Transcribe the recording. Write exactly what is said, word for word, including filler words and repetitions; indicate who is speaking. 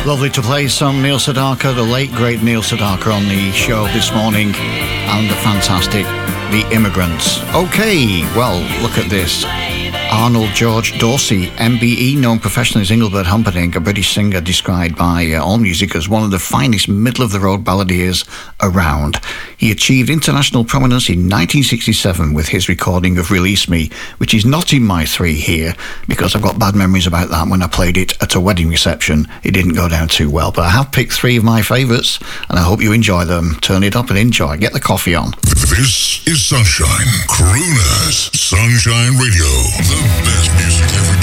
Speaker 1: Lovely to play some Neil Sedaka, the late great Neil Sedaka, on the show this morning, and the fantastic The Immigrants. Okay, well, look at this. Arnold George Dorsey, M B E, known professionally as Engelbert Humperdinck, a British singer described by uh, AllMusic as one of the finest middle-of-the-road balladeers around. He achieved international prominence in nineteen sixty-seven with his recording of Release Me, which is not in my three here, because I've got bad memories about that. When I played it at a wedding reception, it didn't go down too well. But I have picked three of my favourites, and I hope you enjoy them. Turn it up and enjoy. Get the coffee on.
Speaker 2: This is Sunshine Crooners. Sunshine Radio. The best music ever.